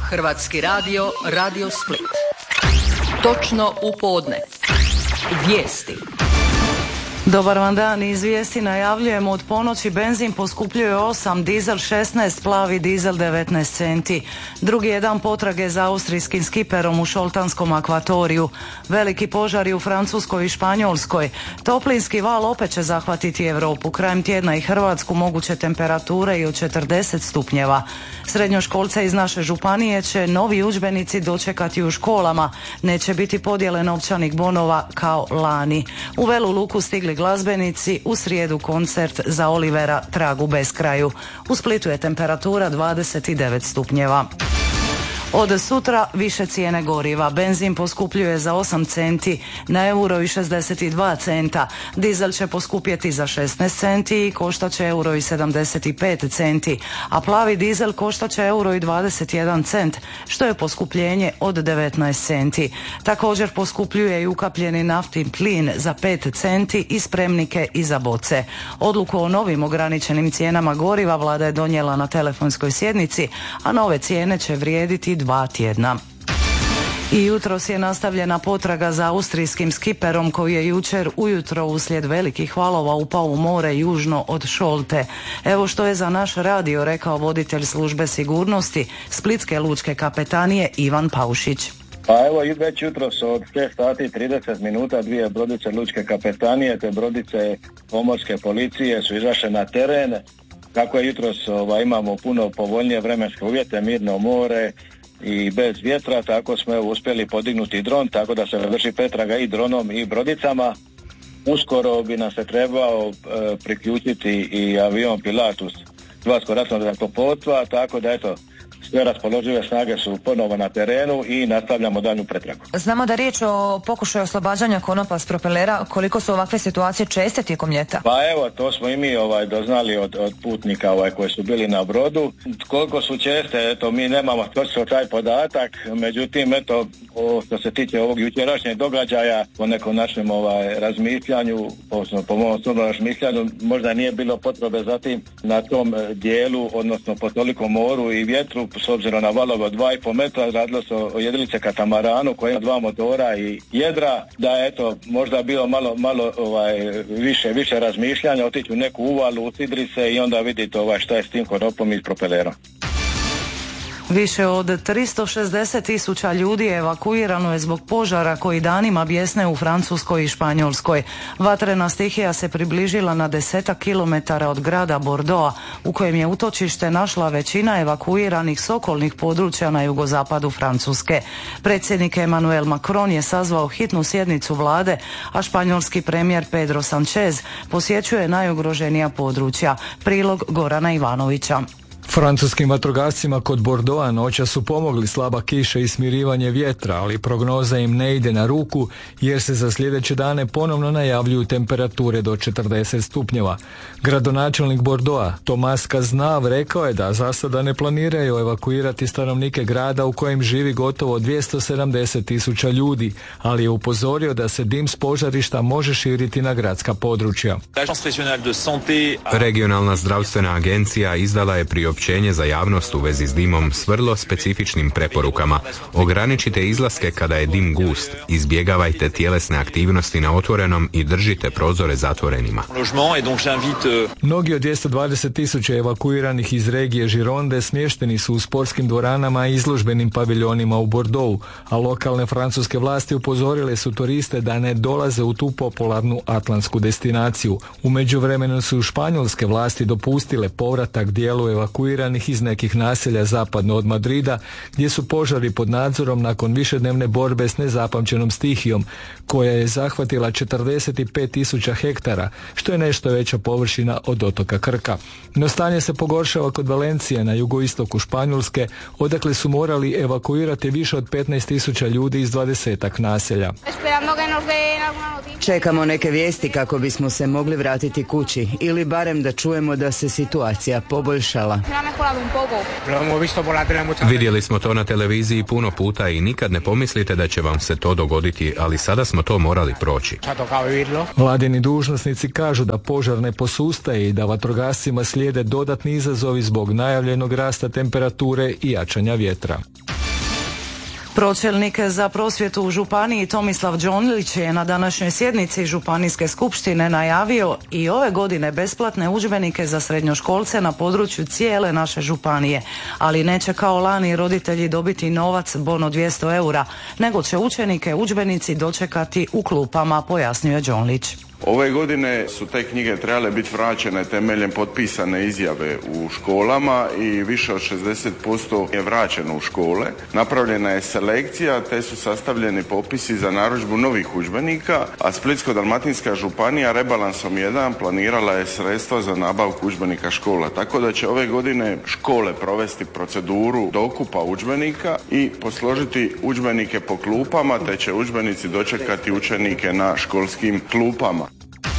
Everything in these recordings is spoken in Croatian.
Hrvatski radio, Radio Split. Točno u podne. Vijesti. Dobar vam dan, iz vijesti najavljujemo od ponoći benzin poskupljuje 8, dizel 16, plavi dizel 19 centi. Drugi je dan potrage za austrijskim skiperom u šoltanskom akvatoriju. Veliki požari u Francuskoj i Španjolskoj. Toplinski val opet će zahvatiti Europu. Krajem tjedna i Hrvatsku, moguće temperature i od 40 stupnjeva. Srednjoškolce iz naše županije će novi udžbenici dočekati u školama. Neće biti podjele novčanih bonova kao lani. U Velu Luku stigli glazbenici, u srijedu koncert za Olivera Trag u beskraju. U Splitu je temperatura 29 stupnjeva. Od sutra više cijene goriva. Benzin poskupljuje za 8 centi na euro i 62 centa. Dizel će poskupjeti za 16 centi i koštat će euro i 75 centi. A plavi dizel koštat će euro i 21 cent, što je poskupljenje od 19 centi. Također poskupljuje i ukapljeni naftni plin za 5 centi i spremnike i za boce. Odluku o novim ograničenim cijenama goriva vlada je donijela na telefonskoj sjednici, a nove cijene će vrijediti 2 tjedna. I jutros je nastavljena potraga za austrijskim skiperom koji je jučer ujutro uslijed velikih valova upao u more južno od Šolte. Evo što je za naš radio rekao voditelj službe sigurnosti Splitske lučke kapetanije Ivan Paušić. Pa evo i već jutros od 6 sati i 30 minuta 2 brodice lučke kapetanije te brodice pomorske policije su izašle na teren. Kako je jutros imamo puno povoljnije vremenske uvjete, mirno more i bez vjetra, tako smo uspjeli podignuti dron, tako da se vrši pretraga i dronom i brodicama. Uskoro bi nam se trebao priključiti i avion Pilatus Hrvatskog ratnog zrakoplovstva, tako da eto, sve raspoložive snage su ponovo na terenu i nastavljamo daljnju pretragu. Znamo da je riječ o pokušaju oslobađanja konopa s propelera. Koliko su ovakve situacije česte tijekom ljeta? Pa evo, to smo i mi doznali od putnika koji su bili na brodu. Koliko su česte, eto, mi nemamo točno taj podatak, međutim, eto, što se tiče ovog jučerašnjeg događaja, po nekom našem razmišljanju, po mom osobnom razmišljanju, možda nije bilo potrebe zatim na tom dijelu, odnosno po tolikom moru i vjetru, s obzirom na valove od 2,5 metra, radilo se o jedrilice katamaranu koja ima 2 motora i jedra, da je eto možda bilo malo više razmišljanja, otići u neku uvalu, usidri se i onda vidite šta je s tim konopom iz propelera. Više od 360.000 ljudi evakuirano je zbog požara koji danima bjesne u Francuskoj i Španjolskoj. Vatrena stihija se približila na 10 kilometara od grada Bordeauxa, u kojem je utočište našla većina evakuiranih s okolnih područja na jugozapadu Francuske. Predsjednik Emmanuel Macron je sazvao hitnu sjednicu vlade, a španjolski premijer Pedro Sanchez posjećuje najugroženija područja. Prilog Gorana Ivanovića. Francuskim vatrogascima kod Bordeauxa noćas su pomogli slaba kiša i smirivanje vjetra, ali prognoza im ne ide na ruku jer se za sljedeće dane ponovno najavljuju temperature do 40 stupnjeva. Gradonačelnik Bordeauxa Thomas Cazenave rekao je da za sada ne planiraju evakuirati stanovnike grada u kojem živi gotovo 270.000 ljudi, ali je upozorio da se dim s požarišta može širiti na gradska područja. Regionalna zdravstvena agencija izdala je priopćenje za javnost u vezi s dimom s vrlo specifičnim preporukama. Ograničite izlaske kada je dim gust, izbjegavajte tjelesne aktivnosti na otvorenom i držite prozore zatvorenima. Mnogi od 220.000 evakuiranih iz regije Gironde smješteni su u sportskim dvoranama i izložbenim paviljonima u Bordeauxu, a lokalne francuske vlasti upozorile su turiste da ne dolaze u tu popularnu atlantsku destinaciju. U međuvremenu su španjolske vlasti dopustile povratak dijelu evakuiranih iz nekih naselja zapadno od Madrida, gdje su požari pod nadzorom nakon višednevne borbe s nezapamćenom stihijom, koja je zahvatila 45.000 hektara, što je nešto veća površina od otoka Krka. No stanje se pogoršava kod Valencije na jugoistoku Španjolske, odakle su morali evakuirati više od 15.000 ljudi iz 20 naselja. Čekamo neke vijesti kako bismo se mogli vratiti kući ili barem da čujemo da se situacija poboljšala. Vidjeli smo to na televiziji puno puta i nikad ne pomislite da će vam se to dogoditi, ali sada smo to morali proći. Vladini dužnosnici kažu da požar ne posustaje i da vatrogascima slijede dodatni izazovi zbog najavljenog rasta temperature i jačanja vjetra. Pročelnik za prosvjetu u županiji Tomislav Đonlić je na današnjoj sjednici županijske skupštine najavio i ove godine besplatne udžbenike za srednjoškolce na području cijele naše županije, ali neće kao lani roditelji dobiti novac bono 200 eura, nego će učenike udžbenici dočekati u klupama, pojasnio Đonlić. Ove godine su te knjige trebale biti vraćene temeljem potpisane izjave u školama i više od 60% je vraćeno u škole. Napravljena je selekcija te su sastavljeni popisi za narudžbu novih udžbenika, a Splitsko-dalmatinska županija rebalansom 1 planirala je sredstva za nabavku udžbenika škola. Tako da će ove godine škole provesti proceduru dokupa udžbenika i posložiti udžbenike po klupama, te će udžbenici dočekati učenike na školskim klupama.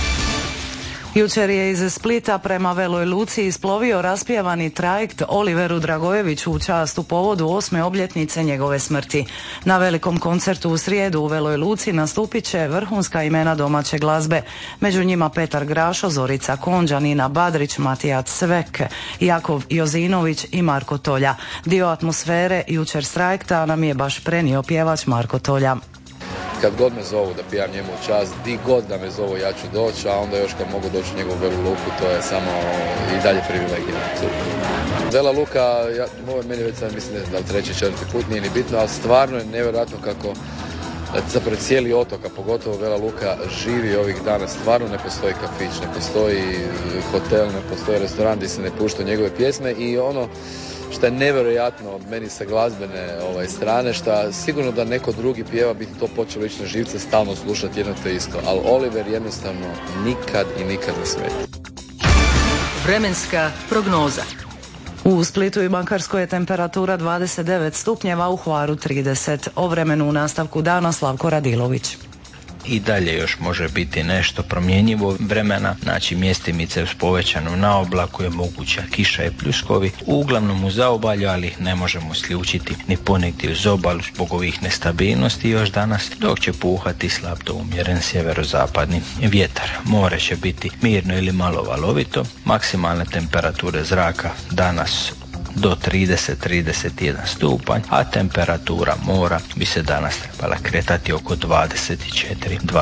Jučer je iz Splita prema Veloj Luci isplovio raspjevani trajekt Oliveru Dragojeviću u čast u povodu 8. obljetnice njegove smrti. Na velikom koncertu u srijedu u Veloj Luci nastupit će vrhunska imena domaće glazbe. Među njima Petar Grašo, Zorica Konđa, Nina Badrić, Matija Cvek, Jakov Jozinović i Marko Tolja. Dio atmosfere jučer s trajekta nam je baš prenio pjevač Marko Tolja. Kad god me zovu da pijam njemu čast, di god da me zovu ja ću doći, a onda još kad mogu doći u njegovu Velu Luku, to je samo i dalje privilegija. Vela Luka, meni već sad mislim ne znam da li treći, četvrti put, nije ni bitno, ali stvarno je nevjerojatno kako zapravo cijeli otok, a pogotovo Vela Luka živi ovih dana. Stvarno ne postoji kafić, ne postoji hotel, ne postoji restoran gdje se ne pušta njegove pjesme i ono što je nevjerojatno od meni sa glazbene strane, što sigurno da neko drugi pjeva bi to počelo ići na živce, stalno slušati jedno te isto, ali Oliver jednostavno nikad i nikad ne smeti. Vremenska prognoza. U Splitu i Makarskoj je temperatura 29 stupnjeva, u Hvaru 30. O vremenu u nastavku dana Slavko Radilović. I dalje još može biti nešto promjenjivo vremena, znači mjestimice s povećanom naoblaku je moguća kiša i pljuskovi, uglavnom u zaobalju, ali ih ne možemo isključiti ni ponegdje uz obalu zbog ovih nestabilnosti još danas, dok će puhati slab do umjeren sjeverozapadni vjetar. More će biti mirno ili malo valovito, maksimalne temperature zraka danas do 30-31 stupanj, a temperatura mora bi se danas trebala kretati oko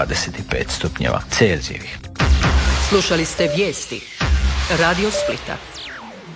24-25 stupnjeva Celzijevih. Slušali ste vijesti Radio Splita.